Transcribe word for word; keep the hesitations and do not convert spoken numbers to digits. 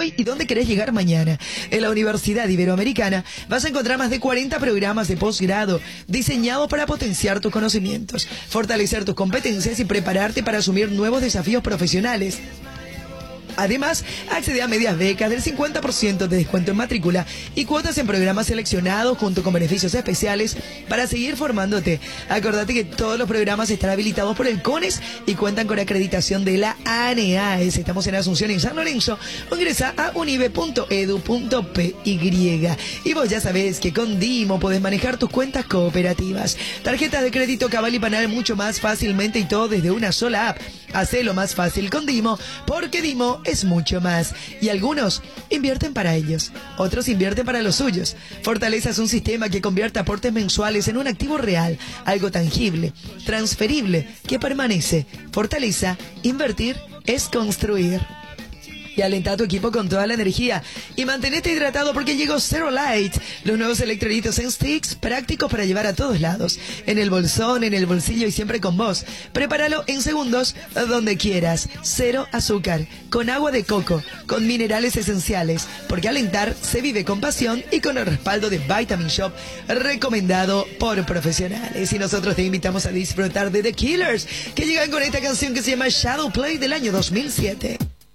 hoy y dónde querés llegar mañana. En la Universidad Iberoamericana vas a encontrar más de cuarenta programas de posgrado diseñados para potenciar tus conocimientos, fortalecer tus competencias y prepararte para asumir nuevos desafíos profesionales. Además, accede a medias becas del cincuenta por ciento de descuento en matrícula y cuotas en programas seleccionados junto con beneficios especiales para seguir formándote. Acordate que todos los programas están habilitados por el CONES y cuentan con acreditación de la ANEAES. Estamos en Asunción, en San Lorenzo, o ingresa a unive punto edu punto pe y. Y vos ya sabés que con Dimo podés manejar tus cuentas cooperativas. Tarjetas de crédito Cabal y Panal mucho más fácilmente y todo desde una sola app. Hacelo más fácil con Dimo, porque Dimo es mucho más. Y algunos invierten para ellos, otros invierten para los suyos. Fortaleza es un sistema que convierte aportes mensuales en un activo real, algo tangible, transferible, que permanece. Fortaleza, invertir es construir. Y alenta a tu equipo con toda la energía. Y mantenete hidratado porque llegó Zero Light, los nuevos electrolitos en sticks, prácticos para llevar a todos lados. En el bolsón, en el bolsillo y siempre con vos. Prepáralo en segundos, donde quieras. Cero azúcar, con agua de coco, con minerales esenciales. Porque alentar se vive con pasión y con el respaldo de Vitamin Shop, recomendado por profesionales. Y nosotros te invitamos a disfrutar de The Killers, que llegan con esta canción que se llama Shadow Play del año dos mil siete.